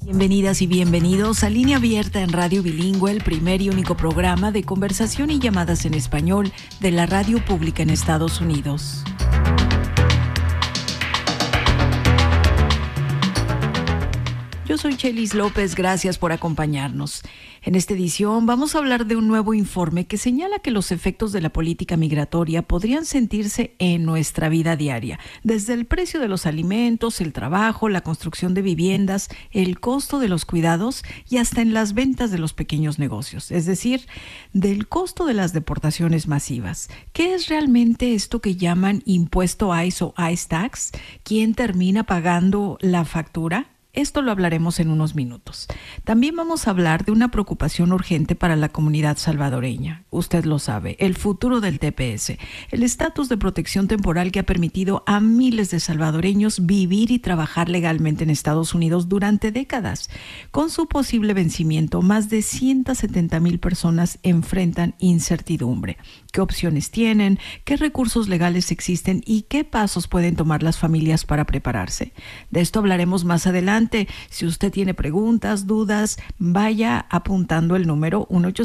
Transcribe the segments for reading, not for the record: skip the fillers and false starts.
Bienvenidas y bienvenidos a Línea Abierta en Radio Bilingüe, el primer y único programa de conversación y llamadas en español de la radio pública en Estados Unidos. Yo soy Chelis López, gracias por acompañarnos. En esta edición vamos a hablar de un nuevo informe que señala que los efectos de la política migratoria podrían sentirse en nuestra vida diaria, desde el precio de los alimentos, el trabajo, la construcción de viviendas, el costo de los cuidados y hasta en las ventas de los pequeños negocios, es decir, del costo de las deportaciones masivas. ¿Qué es realmente esto que llaman impuesto ICE o ICE Tax? ¿Quién termina pagando la factura? Esto lo hablaremos en unos minutos. También vamos a hablar de una preocupación urgente para la comunidad salvadoreña. Usted lo sabe, el futuro del TPS, el estatus de protección temporal que ha permitido a miles de salvadoreños vivir y trabajar legalmente en Estados Unidos durante décadas. Con su posible vencimiento, más de 170,000 personas enfrentan incertidumbre. ¿Qué opciones tienen? ¿Qué recursos legales existen? ¿Y qué pasos pueden tomar las familias para prepararse? De esto hablaremos más adelante. Si usted tiene preguntas, dudas, vaya apuntando el número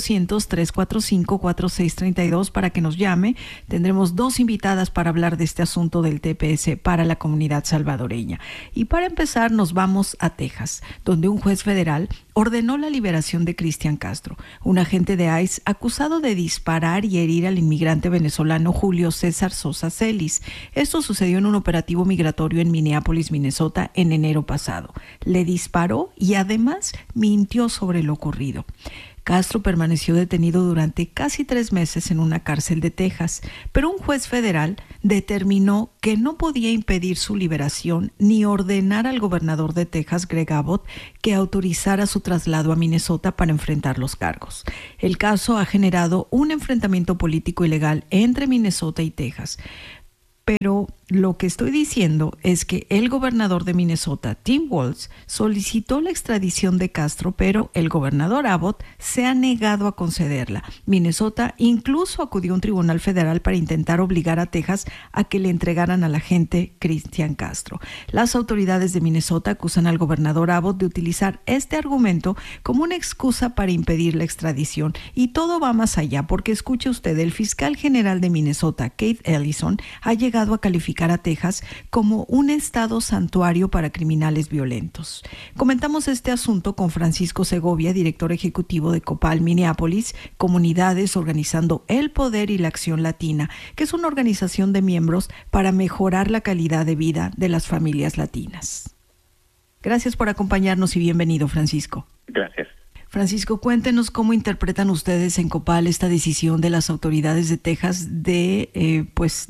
1-800-345-4632 para que nos llame. Tendremos 2 invitadas para hablar de este asunto del TPS para la comunidad salvadoreña. Y para empezar nos vamos a Texas, donde un juez federal ordenó la liberación de Cristian Castro, un agente de ICE acusado de disparar y herir al inmigrante venezolano Julio César Sosa Celis. Esto sucedió en un operativo migratorio en Minneapolis, Minnesota, en enero pasado. Le disparó y además mintió sobre lo ocurrido. Castro permaneció detenido durante casi 3 meses en una cárcel de Texas, pero un juez federal determinó que no podía impedir su liberación ni ordenar al gobernador de Texas, Greg Abbott, que autorizara su traslado a Minnesota para enfrentar los cargos. El caso ha generado un enfrentamiento político y legal entre Minnesota y Texas. Pero lo que estoy diciendo es que el gobernador de Minnesota, Tim Walz, solicitó la extradición de Castro, pero el gobernador Abbott se ha negado a concederla. Minnesota incluso acudió a un tribunal federal para intentar obligar a Texas a que le entregaran al agente Cristian Castro. Las autoridades de Minnesota acusan al gobernador Abbott de utilizar este argumento como una excusa para impedir la extradición. Y todo va más allá, porque escuche usted, el fiscal general de Minnesota, Keith Ellison, ha llegado a calificar a Texas como un estado santuario para criminales violentos. Comentamos este asunto con Francisco Segovia, director ejecutivo de COPAL Minneapolis, Comunidades Organizando el Poder y la Acción Latina, que es una organización de miembros para mejorar la calidad de vida de las familias latinas. Gracias por acompañarnos y bienvenido, Francisco. Gracias. Francisco, cuéntenos cómo interpretan ustedes en COPAL esta decisión de las autoridades de Texas de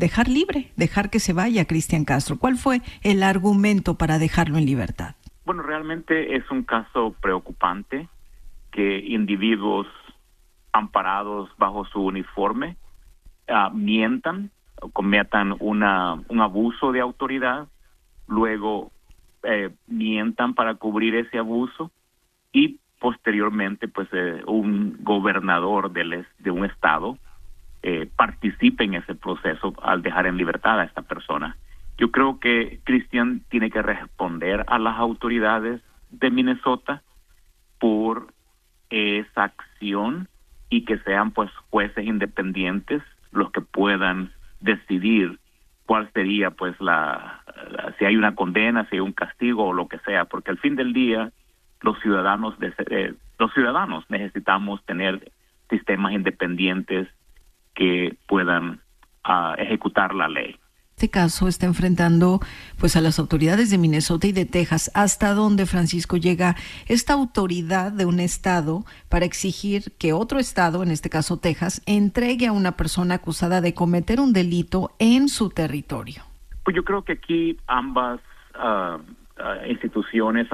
dejar que se vaya Cristian Castro. ¿Cuál fue el argumento para dejarlo en libertad? Bueno, realmente es un caso preocupante que individuos amparados bajo su uniforme mientan, cometan un abuso de autoridad, luego mientan para cubrir ese abuso y posteriormente, un gobernador de un estado participe en ese proceso al dejar en libertad a esta persona. Yo creo que Cristian tiene que responder a las autoridades de Minnesota por esa acción y que sean jueces independientes los que puedan decidir cuál sería si hay una condena, si hay un castigo o lo que sea, porque al fin del día los ciudadanos necesitamos tener sistemas independientes que puedan ejecutar la ley. Este caso está enfrentando a las autoridades de Minnesota y de Texas. ¿Hasta dónde, Francisco, llega esta autoridad de un estado para exigir que otro estado, en este caso Texas, entregue a una persona acusada de cometer un delito en su territorio? Pues yo creo que aquí ambas instituciones,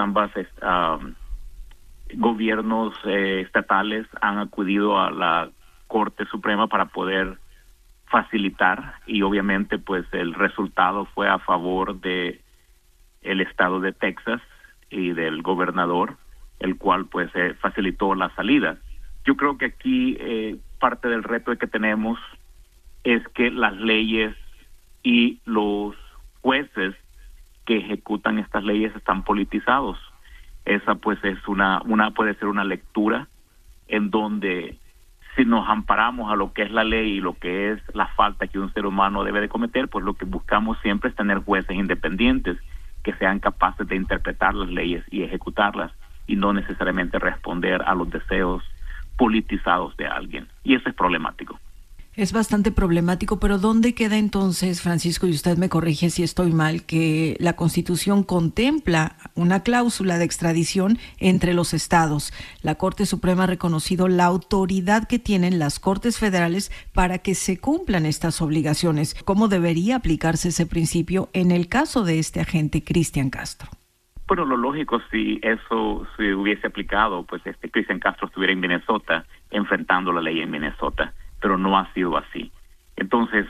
gobiernos estatales han acudido a la Corte Suprema para poder facilitar, y obviamente el resultado fue a favor de el estado de Texas y del gobernador, el cual facilitó la salida. Yo creo que aquí parte del reto que tenemos es que las leyes y los jueces que ejecutan estas leyes están politizados. esa pues es una puede ser una lectura en donde si nos amparamos a lo que es la ley y lo que es la falta que un ser humano debe de cometer, pues lo que buscamos siempre es tener jueces independientes que sean capaces de interpretar las leyes y ejecutarlas y no necesariamente responder a los deseos politizados de alguien. Y eso es problemático. Es bastante problemático, pero ¿dónde queda entonces, Francisco, y usted me corrige si estoy mal, que la Constitución contempla una cláusula de extradición entre los estados? La Corte Suprema ha reconocido la autoridad que tienen las Cortes Federales para que se cumplan estas obligaciones. ¿Cómo debería aplicarse ese principio en el caso de este agente Cristian Castro? Bueno, lo lógico, si eso se hubiese aplicado, pues Cristian Castro estuviera en Minnesota enfrentando la ley en Minnesota, pero no ha sido así. Entonces,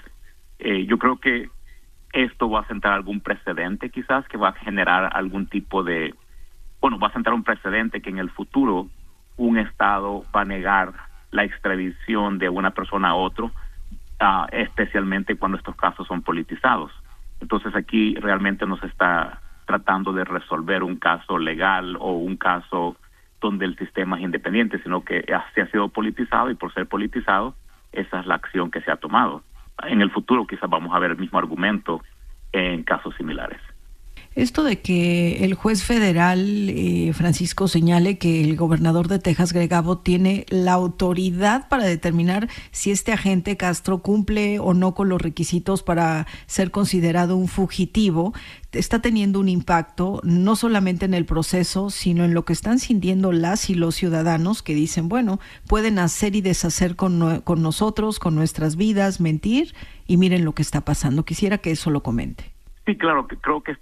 yo creo que esto va a sentar algún precedente quizás que va a generar algún tipo de... Bueno, va a sentar un precedente que en el futuro un estado va a negar la extradición de una persona a otro, especialmente cuando estos casos son politizados. Entonces aquí realmente no se está tratando de resolver un caso legal o un caso donde el sistema es independiente, sino que se ha sido politizado y por ser politizado, esa es la acción que se ha tomado. En el futuro quizás vamos a ver el mismo argumento en casos similares. Esto de que el juez federal, Francisco, señale que el gobernador de Texas, Greg Abbott, tiene la autoridad para determinar si este agente Castro cumple o no con los requisitos para ser considerado un fugitivo, está teniendo un impacto no solamente en el proceso, sino en lo que están sintiendo las y los ciudadanos que dicen, bueno, pueden hacer y deshacer con nosotros, con nuestras vidas, mentir, y miren lo que está pasando. Quisiera que eso lo comente. Sí, claro, que creo que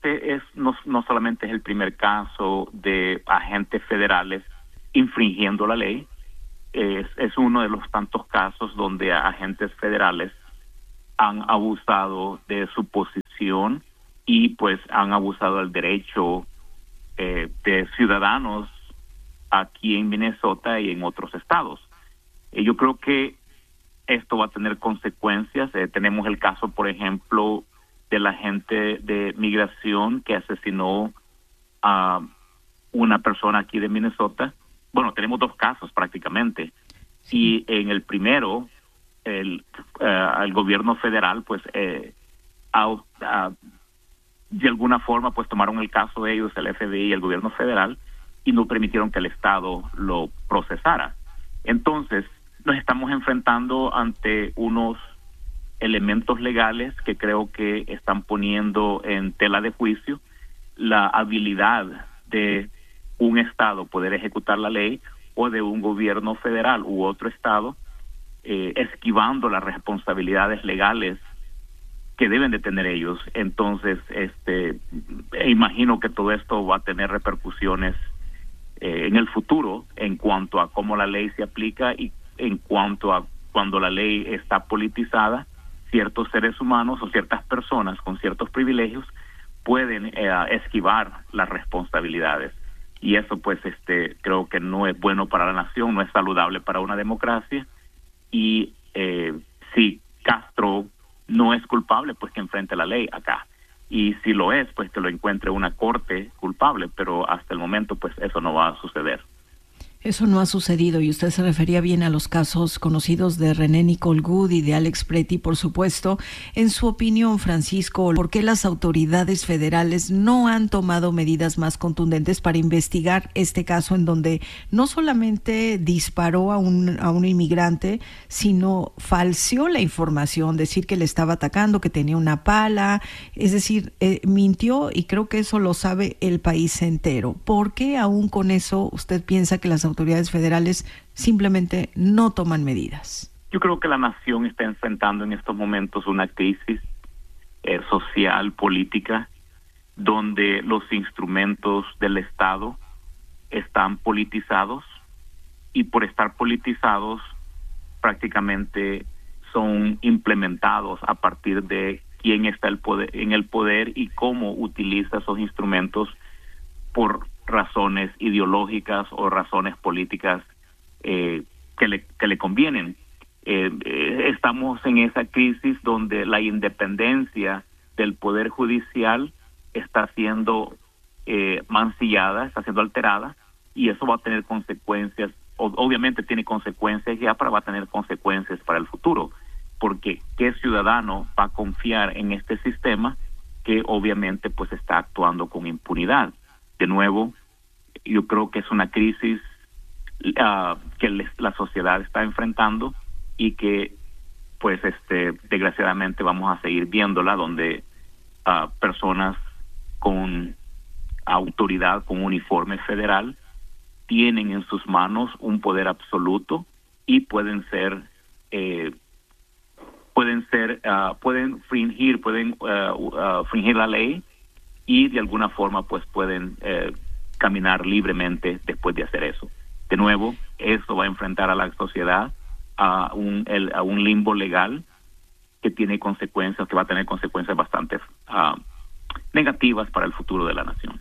no solamente es el primer caso de agentes federales infringiendo la ley, es uno de los tantos casos donde agentes federales han abusado de su posición y pues han abusado del derecho de ciudadanos aquí en Minnesota y en otros estados. Yo creo que esto va a tener consecuencias. Tenemos el caso, por ejemplo, del agente de migración que asesinó a una persona aquí de Minnesota. Bueno, tenemos dos casos prácticamente. Sí. Y en el primero, el gobierno federal, pues, de alguna forma, pues, tomaron el caso de ellos, el FBI y el gobierno federal, y no permitieron que el Estado lo procesara. Entonces, nos estamos enfrentando ante unos elementos legales que creo que están poniendo en tela de juicio la habilidad de un estado poder ejecutar la ley o de un gobierno federal u otro estado esquivando las responsabilidades legales que deben de tener ellos. Entonces, imagino que todo esto va a tener repercusiones en el futuro en cuanto a cómo la ley se aplica y en cuanto a cuando la ley está politizada, ciertos seres humanos o ciertas personas con ciertos privilegios pueden esquivar las responsabilidades. Y eso pues creo que no es bueno para la nación, no es saludable para una democracia. Y si Castro no es culpable, pues que enfrente la ley acá. Y si lo es, pues que lo encuentre una corte culpable, pero hasta el momento pues eso no va a suceder. Eso no ha sucedido, y usted se refería bien a los casos conocidos de René Nicole Goode y de Alex Preti, por supuesto. En su opinión, Francisco, ¿por qué las autoridades federales no han tomado medidas más contundentes para investigar este caso en donde no solamente disparó a un inmigrante, sino falseó la información, decir que le estaba atacando, que tenía una pala, es decir, mintió, y creo que eso lo sabe el país entero? ¿Por qué aún con eso usted piensa que las autoridades federales simplemente no toman medidas? Yo creo que la nación está enfrentando en estos momentos una crisis social, política, donde los instrumentos del Estado están politizados, y por estar politizados prácticamente son implementados a partir de quién está en el poder y cómo utiliza esos instrumentos por razones ideológicas o razones políticas que le convienen. Estamos en esa crisis donde la independencia del Poder Judicial está siendo mancillada, está siendo alterada, y eso va a tener consecuencias. Obviamente tiene consecuencias ya, pero va a tener consecuencias para el futuro, porque ¿qué ciudadano va a confiar en este sistema que obviamente pues está actuando con impunidad? De nuevo, yo creo que es una crisis que la sociedad está enfrentando y que pues desgraciadamente vamos a seguir viéndola, donde personas con autoridad, con uniforme federal, tienen en sus manos un poder absoluto y pueden fingir la ley, y de alguna forma pues pueden caminar libremente después de hacer eso. De nuevo, eso va a enfrentar a la sociedad a un limbo legal que tiene consecuencias, que va a tener consecuencias bastante negativas para el futuro de la nación.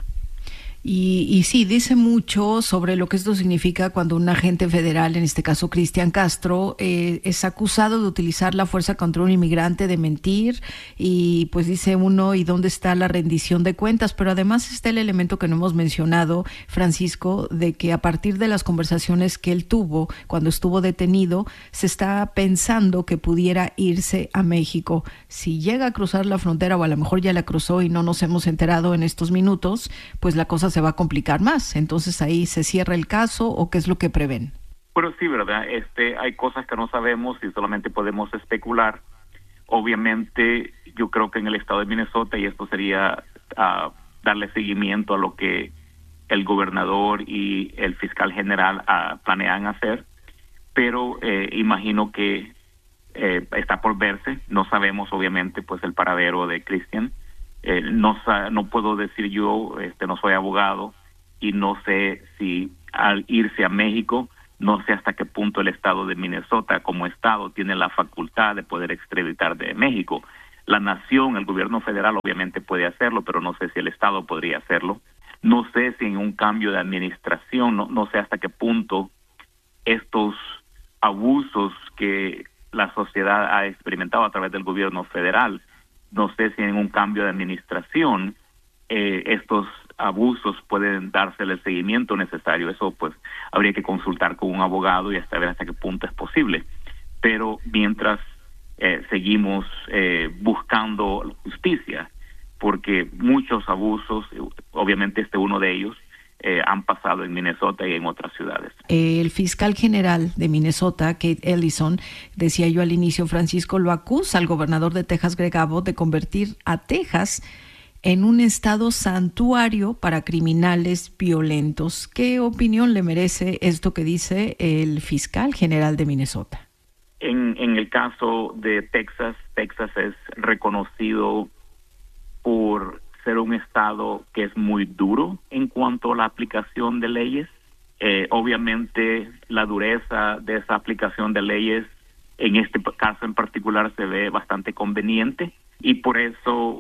Y sí, dice mucho sobre lo que esto significa cuando un agente federal, en este caso Cristian Castro, es acusado de utilizar la fuerza contra un inmigrante, de mentir, y pues dice uno, ¿y dónde está la rendición de cuentas? Pero además está el elemento que no hemos mencionado, Francisco, de que a partir de las conversaciones que él tuvo cuando estuvo detenido, se está pensando que pudiera irse a México. Si llega a cruzar la frontera, o a lo mejor ya la cruzó y no nos hemos enterado en estos minutos, pues la cosa se va a complicar más. Entonces ahí se cierra el caso, ¿o qué es lo que prevén? Bueno, sí, ¿verdad? Hay cosas que no sabemos y solamente podemos especular. Obviamente, yo creo que en el estado de Minnesota, y esto sería darle seguimiento a lo que el gobernador y el fiscal general planean hacer, pero imagino que está por verse. No sabemos, obviamente, pues el paradero de Cristian. No puedo decir yo, no soy abogado, y no sé si al irse a México, no sé hasta qué punto el estado de Minnesota como estado tiene la facultad de poder extraditar de México. La nación, el gobierno federal obviamente puede hacerlo, pero no sé si el estado podría hacerlo. No sé si en un cambio de administración, no sé hasta qué punto estos abusos que la sociedad ha experimentado a través del gobierno federal, no sé si en un cambio de administración estos abusos pueden dársele el seguimiento necesario. Eso pues habría que consultar con un abogado y hasta ver hasta qué punto es posible. Pero mientras seguimos buscando justicia, porque muchos abusos, obviamente uno de ellos, han pasado en Minnesota y en otras ciudades. El fiscal general de Minnesota, Keith Ellison, decía yo al inicio, Francisco, lo acusa al gobernador de Texas, Greg Abbott, de convertir a Texas en un estado santuario para criminales violentos. ¿Qué opinión le merece esto que dice el fiscal general de Minnesota? En el caso de Texas, Texas es reconocido por ser un estado que es muy duro en cuanto a la aplicación de leyes. Obviamente la dureza de esa aplicación de leyes en este caso en particular se ve bastante conveniente, y por eso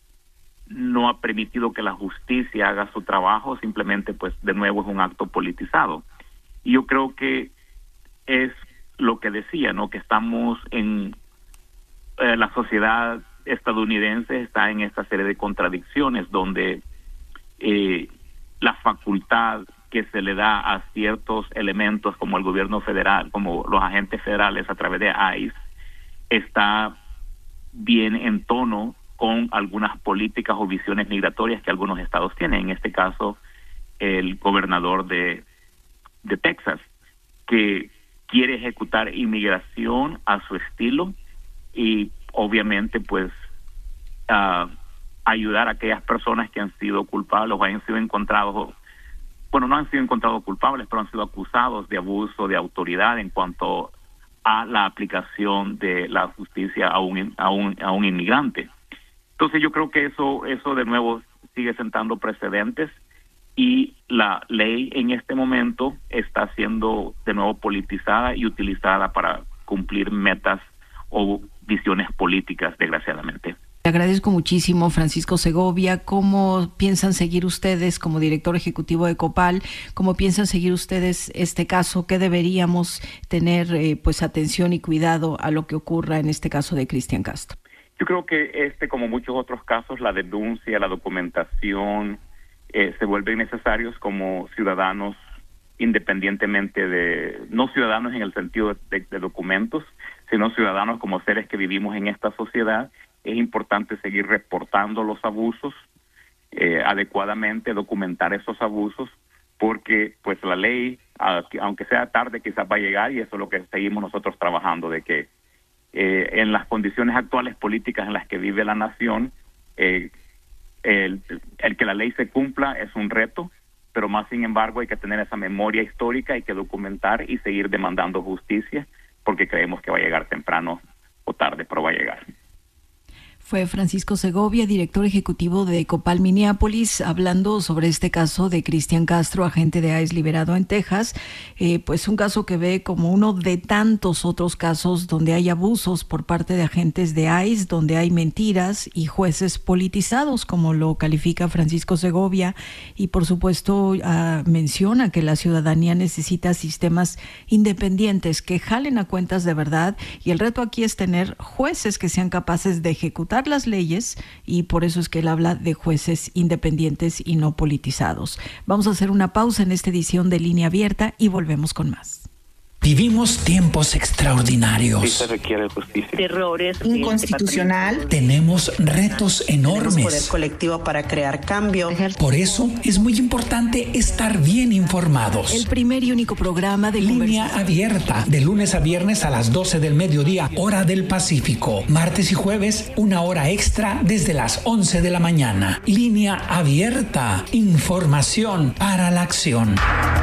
no ha permitido que la justicia haga su trabajo. Simplemente pues de nuevo es un acto politizado. Y yo creo que es lo que decía, ¿no? Que estamos en la sociedad estadounidense está en esta serie de contradicciones donde la facultad que se le da a ciertos elementos como el gobierno federal, como los agentes federales a través de ICE, está bien en tono con algunas políticas o visiones migratorias que algunos estados tienen. En este caso, el gobernador de Texas, que quiere ejecutar inmigración a su estilo y obviamente pues ayudar a aquellas personas que han sido culpables o han sido encontrados, bueno, no han sido encontrados culpables, pero han sido acusados de abuso de autoridad en cuanto a la aplicación de la justicia a un inmigrante. Entonces yo creo que eso de nuevo sigue sentando precedentes, y la ley en este momento está siendo de nuevo politizada y utilizada para cumplir metas o visiones políticas, desgraciadamente. Le agradezco muchísimo, Francisco Segovia. ¿Cómo piensan seguir ustedes como director ejecutivo de Copal? ¿Cómo piensan seguir ustedes este caso? ¿Qué deberíamos tener pues atención y cuidado a lo que ocurra en este caso de Cristian Castro? Yo creo que como muchos otros casos, la denuncia, la documentación, se vuelven necesarios como ciudadanos, independientemente no ciudadanos en el sentido de documentos, sino ciudadanos como seres que vivimos en esta sociedad. Es importante seguir reportando los abusos adecuadamente, documentar esos abusos, porque pues la ley, aunque sea tarde, quizás va a llegar, y eso es lo que seguimos nosotros trabajando, de que en las condiciones actuales políticas en las que vive la nación, el que la ley se cumpla es un reto, pero más sin embargo hay que tener esa memoria histórica, hay que documentar y seguir demandando justicia, porque creemos que va a llegar temprano o tarde, pero va a llegar. Fue Francisco Segovia, director ejecutivo de Copal Minneapolis, hablando sobre este caso de Cristian Castro, agente de ICE liberado en Texas, pues un caso que ve como uno de tantos otros casos donde hay abusos por parte de agentes de ICE, donde hay mentiras y jueces politizados, como lo califica Francisco Segovia, y por supuesto menciona que la ciudadanía necesita sistemas independientes que jalen a cuentas de verdad, y el reto aquí es tener jueces que sean capaces de ejecutar las leyes, y por eso es que él habla de jueces independientes y no politizados. Vamos a hacer una pausa en esta edición de Línea Abierta y volvemos con más. Vivimos tiempos extraordinarios. Sí se requiere justicia. Errores inconstitucional. Tenemos retos enormes. Tenemos poder colectivo para crear cambio. Por eso es muy importante estar bien informados. El primer y único programa de Línea Abierta, de lunes a viernes a las 12 del mediodía, hora del Pacífico. Martes y jueves, 1 hora extra desde las 11 de la mañana. Línea Abierta, información para la acción.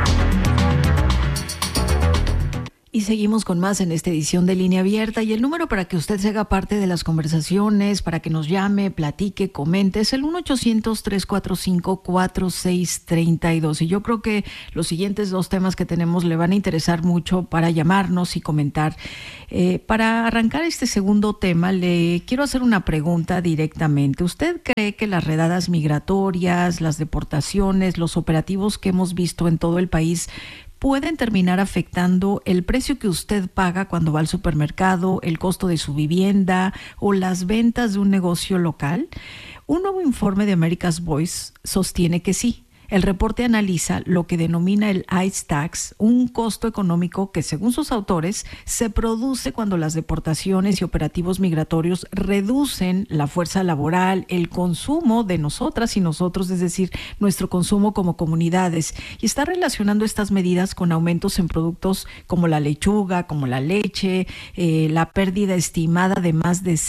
Y seguimos con más en esta edición de Línea Abierta, y el número para que usted se haga parte de las conversaciones, para que nos llame, platique, comente, es el 1-800-345-4632. Y yo creo que los siguientes dos temas que tenemos le van a interesar mucho para llamarnos y comentar. Para arrancar este segundo tema, le quiero hacer una pregunta directamente. ¿Usted cree que las redadas migratorias, las deportaciones, los operativos que hemos visto en todo el país pueden terminar afectando el precio que usted paga cuando va al supermercado, el costo de su vivienda o las ventas de un negocio local? Un nuevo informe de America's Voice sostiene que sí. El reporte analiza lo que denomina el ICE Tax, un costo económico que, según sus autores, se produce cuando las deportaciones y operativos migratorios reducen la fuerza laboral, el consumo de nosotras y nosotros, es decir, nuestro consumo como comunidades, y está relacionando estas medidas con aumentos en productos como la lechuga, como la leche, la pérdida estimada de más de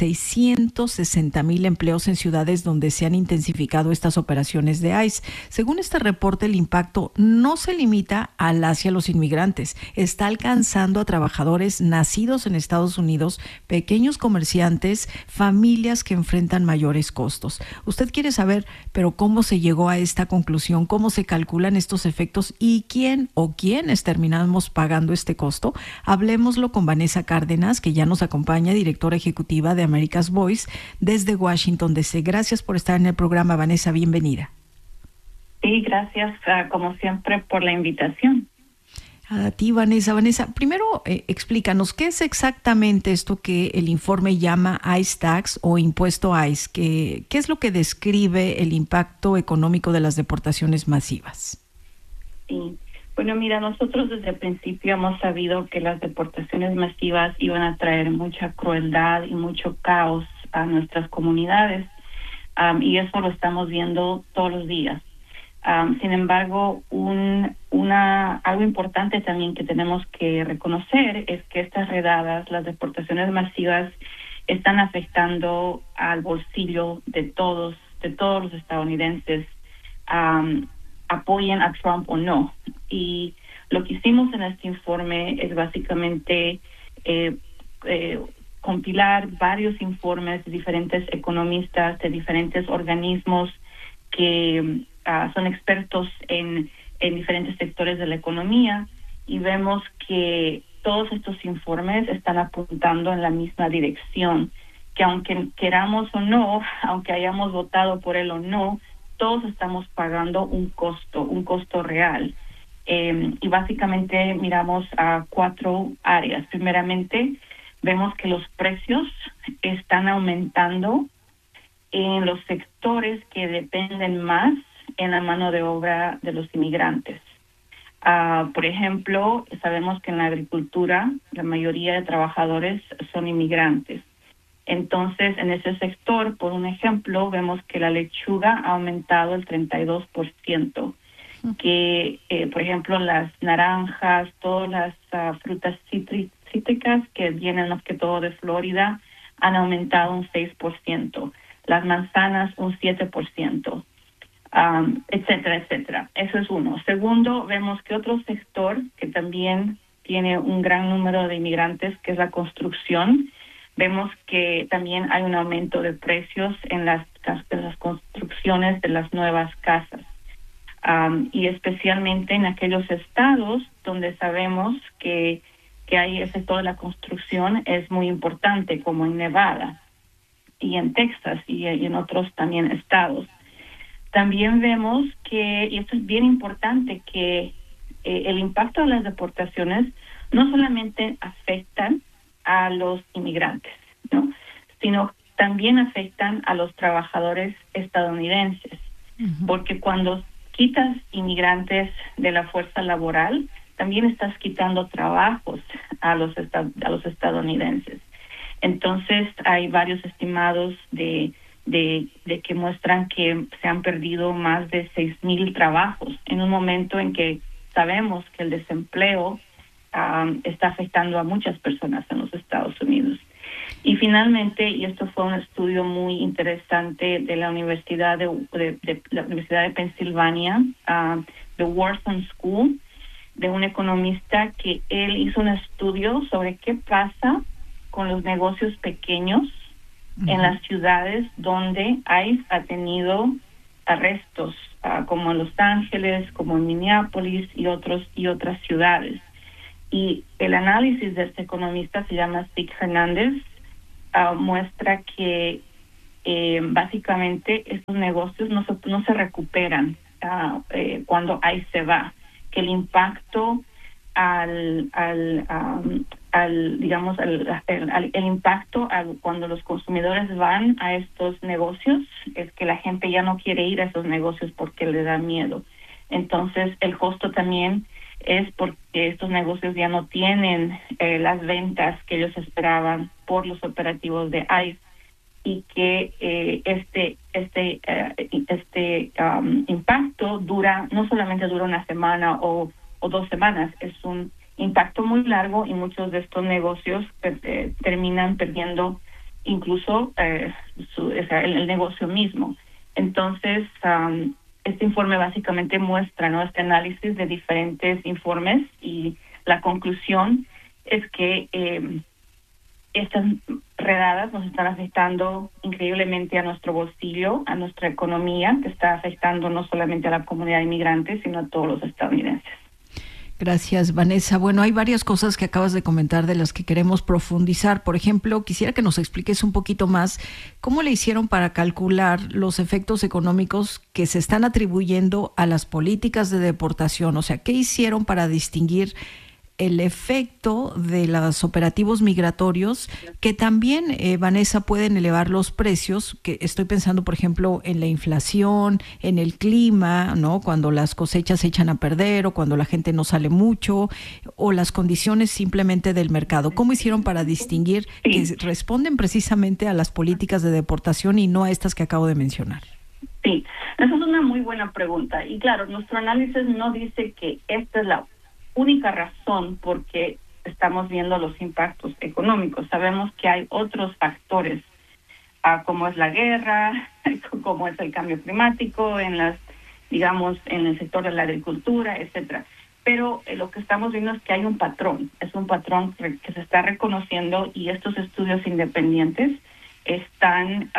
660,000 empleos en ciudades donde se han intensificado estas operaciones de ICE. Según este reporte, el impacto no se limita hacia los inmigrantes, está alcanzando a trabajadores nacidos en Estados Unidos, pequeños comerciantes, familias que enfrentan mayores costos. Usted quiere saber, pero ¿cómo se llegó a esta conclusión? ¿Cómo se calculan estos efectos? ¿Y quién o quiénes terminamos pagando este costo? Hablemoslo con Vanessa Cárdenas, que ya nos acompaña, directora ejecutiva de America's Voice desde Washington, D.C. Gracias por estar en el programa, Vanessa, bienvenida. Sí, gracias, como siempre, por la invitación. A ti, Vanessa. Vanessa, primero explícanos, ¿qué es exactamente esto que el informe llama ICE Tax o impuesto ICE? ¿Qué es lo que describe el impacto económico de las deportaciones masivas? Sí, bueno, mira, nosotros desde el principio hemos sabido que las deportaciones masivas iban a traer mucha crueldad y mucho caos a nuestras comunidades, y eso lo estamos viendo todos los días. Sin embargo, algo importante también que tenemos que reconocer es que estas redadas, las deportaciones masivas, están afectando al bolsillo de todos los estadounidenses, apoyen a Trump o no. Y lo que hicimos en este informe es básicamente compilar varios informes de diferentes economistas, de diferentes organismos que son expertos en diferentes sectores de la economía, y vemos que todos estos informes están apuntando en la misma dirección, que aunque queramos o no, aunque hayamos votado por él o no, todos estamos pagando un costo real. Y básicamente miramos a 4 áreas. Primeramente, vemos que los precios están aumentando en los sectores que dependen más en la mano de obra de los inmigrantes. Por ejemplo, sabemos que en la agricultura la mayoría de trabajadores son inmigrantes. Entonces, en ese sector, por un ejemplo, vemos que la lechuga ha aumentado el 32%, que, por ejemplo, las naranjas, todas las frutas cítricas que vienen más que todo de Florida, han aumentado un 6%, las manzanas un 7%. Etcétera, etcétera. Eso es uno. Segundo, vemos que otro sector que también tiene un gran número de inmigrantes, que es la construcción, vemos que también hay un aumento de precios en las construcciones de las nuevas casas. Y especialmente en aquellos estados donde sabemos que hay el sector de la construcción es muy importante, como en Nevada y en Texas y en otros también estados. También vemos que, y esto es bien importante, que el impacto de las deportaciones no solamente afectan a los inmigrantes, ¿no?, sino también afectan a los trabajadores estadounidenses, porque cuando quitas inmigrantes de la fuerza laboral, también estás quitando trabajos a los estadounidenses. Entonces, hay varios estimados de que muestran que se han perdido más de 6,000 trabajos en un momento en que sabemos que el desempleo está afectando a muchas personas en los Estados Unidos. Y finalmente, y esto fue un estudio muy interesante de la Universidad de Pensilvania, the Wharton School, de un economista, que él hizo un estudio sobre qué pasa con los negocios pequeños en las ciudades donde ICE ha tenido arrestos, como en Los Ángeles, como en Minneapolis y otras ciudades. Y el análisis de este economista, se llama Stig Hernández, muestra que básicamente estos negocios no se recuperan cuando ICE se va, que el impacto el impacto cuando los consumidores van a estos negocios es que la gente ya no quiere ir a esos negocios porque le da miedo. Entonces, el costo también es porque estos negocios ya no tienen las ventas que ellos esperaban por los operativos de ICE, y que impacto no solamente dura una semana o 2 semanas, es un impacto muy largo, y muchos de estos negocios terminan perdiendo incluso el negocio mismo. Entonces, este informe básicamente muestra, ¿no?, este análisis de diferentes informes, y la conclusión es que estas redadas nos están afectando increíblemente a nuestro bolsillo, a nuestra economía, que está afectando no solamente a la comunidad inmigrante, sino a todos los estadounidenses. Gracias, Vanessa. Bueno, hay varias cosas que acabas de comentar de las que queremos profundizar. Por ejemplo, quisiera que nos expliques un poquito más cómo le hicieron para calcular los efectos económicos que se están atribuyendo a las políticas de deportación. O sea, ¿qué hicieron para distinguir el efecto de los operativos migratorios, que también, Vanessa, pueden elevar los precios? Que estoy pensando, por ejemplo, en la inflación, en el clima, ¿no?, cuando las cosechas se echan a perder, o cuando la gente no sale mucho, o las condiciones simplemente del mercado. ¿Cómo hicieron para distinguir que responden precisamente a las políticas de deportación y no a estas que acabo de mencionar? Sí, esa es una muy buena pregunta. Y claro, nuestro análisis no dice que esta es la única razón por qué estamos viendo los impactos económicos. Sabemos que hay otros factores, como es la guerra, como es el cambio climático, en el sector de la agricultura, etcétera. Pero lo que estamos viendo es que hay un patrón, es un patrón que se está reconociendo, y estos estudios independientes están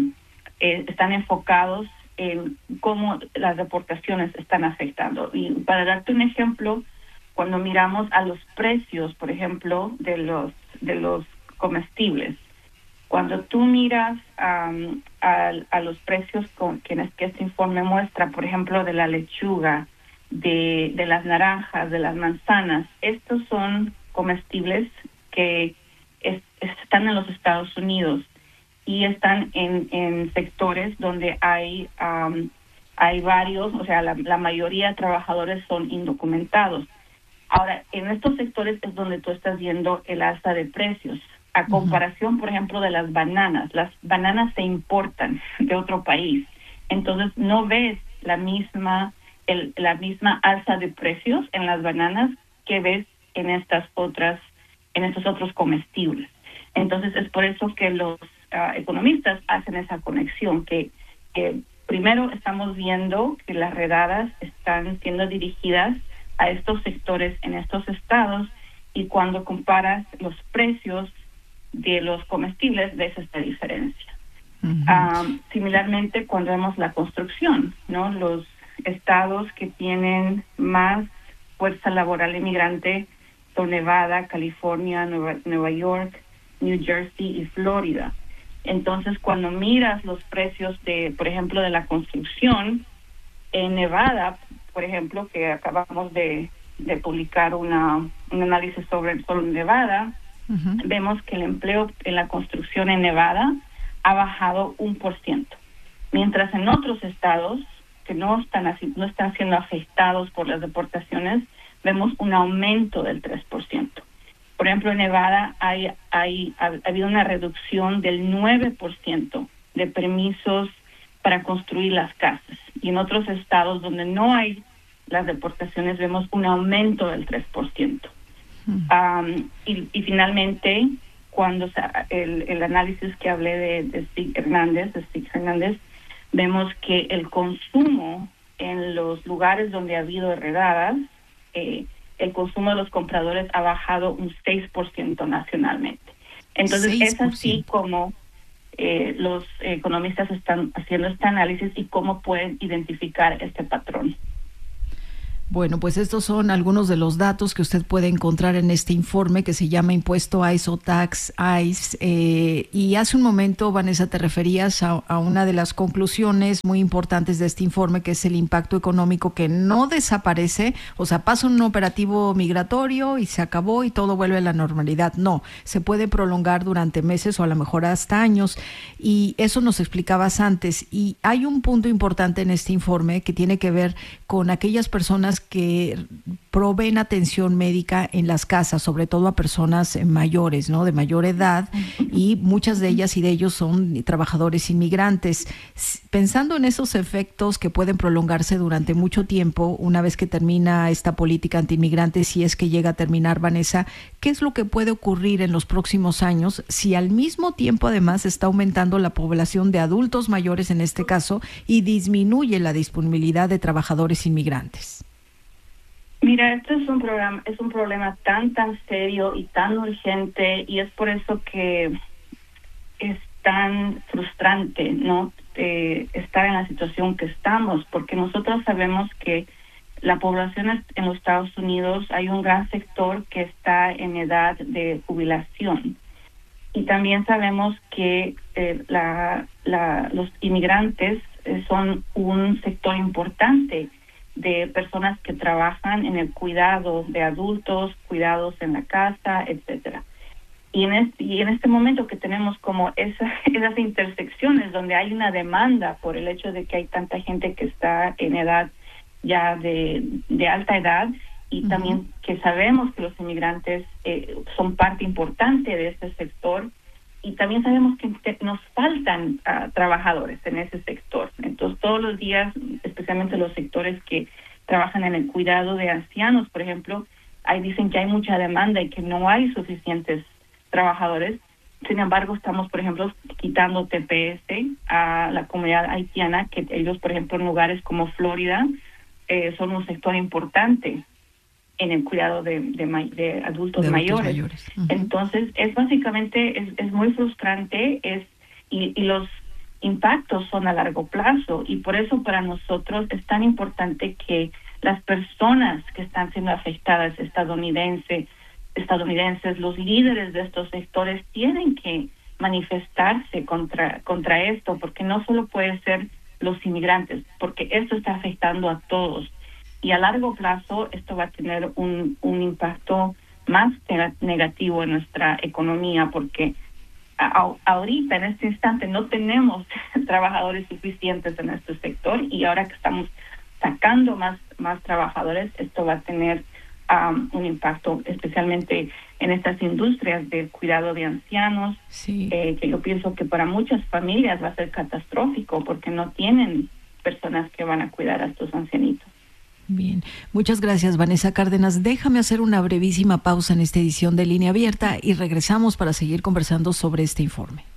enfocados en cómo las deportaciones están afectando. Y para darte un ejemplo, cuando miramos a los precios, por ejemplo, de los comestibles, cuando tú miras a los precios que este informe muestra, por ejemplo, de la lechuga, de las naranjas, de las manzanas, estos son comestibles que están en los Estados Unidos y están en sectores donde hay hay varios, o sea, la mayoría de trabajadores son indocumentados. Ahora, en estos sectores es donde tú estás viendo el alza de precios. A comparación, por ejemplo, de las bananas se importan de otro país. Entonces, no ves la misma alza de precios en las bananas que ves en estos otros comestibles. Entonces, es por eso que los economistas hacen esa conexión, que primero estamos viendo que las redadas están siendo dirigidas a estos sectores en estos estados, y cuando comparas los precios de los comestibles ves esta diferencia. Similarmente, cuando vemos la construcción, ¿no? Los estados que tienen más fuerza laboral inmigrante son Nevada, California, Nueva York, New Jersey y Florida. Entonces, cuando miras los precios por ejemplo, de la construcción en Nevada, por ejemplo, que acabamos de publicar un análisis sobre Nevada, vemos que el empleo en la construcción en Nevada ha bajado 1%, mientras en otros estados que no están siendo afectados por las deportaciones, vemos un aumento del 3%. Por ejemplo, en Nevada ha habido una reducción del 9% de permisos para construir las casas. Y en otros estados donde no hay las deportaciones vemos un aumento del 3%. Y finalmente, cuando el análisis que hablé de Stig Hernández, vemos que el consumo en los lugares donde ha habido redadas, el consumo de los compradores ha bajado un 6% nacionalmente. Entonces, 6%. Es así como los economistas están haciendo este análisis y cómo pueden identificar este patrón. Bueno, pues estos son algunos de los datos que usted puede encontrar en este informe que se llama Impuesto ICE o Tax ICE. Y hace un momento, Vanessa, te referías a una de las conclusiones muy importantes de este informe, que es el impacto económico que no desaparece. O sea, pasa un operativo migratorio y se acabó y todo vuelve a la normalidad. No, se puede prolongar durante meses o a lo mejor hasta años. Y eso nos explicabas antes. Y hay un punto importante en este informe que tiene que ver con aquellas personas que proveen atención médica en las casas, sobre todo a personas mayores, ¿no? De mayor edad, y muchas de ellas y de ellos son trabajadores inmigrantes. Pensando en esos efectos que pueden prolongarse durante mucho tiempo, una vez que termina esta política antiinmigrante, si es que llega a terminar, Vanessa, ¿qué es lo que puede ocurrir en los próximos años si al mismo tiempo además está aumentando la población de adultos mayores en este caso y disminuye la disponibilidad de trabajadores inmigrantes? Mira, este es un problema tan serio y tan urgente, y es por eso que es tan frustrante, ¿no? Estar en la situación que estamos, porque nosotros sabemos que la población en los Estados Unidos, hay un gran sector que está en edad de jubilación, y también sabemos que los inmigrantes son un sector importante de personas que trabajan en el cuidado de adultos, cuidados en la casa, etcétera. Y en este momento que tenemos como esas intersecciones donde hay una demanda por el hecho de que hay tanta gente que está en edad ya de alta edad, y también que sabemos que los inmigrantes son parte importante de este sector, y también sabemos que nos faltan trabajadores en ese sector. Entonces, todos los días, especialmente los sectores que trabajan en el cuidado de ancianos, por ejemplo, ahí dicen que hay mucha demanda y que no hay suficientes trabajadores. Sin embargo, estamos, por ejemplo, quitando TPS a la comunidad haitiana, que ellos, por ejemplo, en lugares como Florida, son un sector importante en el cuidado de adultos mayores. Entonces, es básicamente, es muy frustrante, y los impactos son a largo plazo, y por eso para nosotros es tan importante que las personas que están siendo afectadas, estadounidenses, los líderes de estos sectores tienen que manifestarse contra esto, porque no solo puede ser los inmigrantes, porque esto está afectando a todos. Y a largo plazo esto va a tener un impacto más negativo en nuestra economía, porque ahorita, en este instante, no tenemos trabajadores suficientes en este sector, y ahora que estamos sacando más trabajadores, esto va a tener un impacto especialmente en estas industrias del cuidado de ancianos, sí. Que yo pienso que para muchas familias va a ser catastrófico porque no tienen personas que van a cuidar a estos ancianitos. Bien, muchas gracias, Vanessa Cárdenas. Déjame hacer una brevísima pausa en esta edición de Línea Abierta y regresamos para seguir conversando sobre este informe.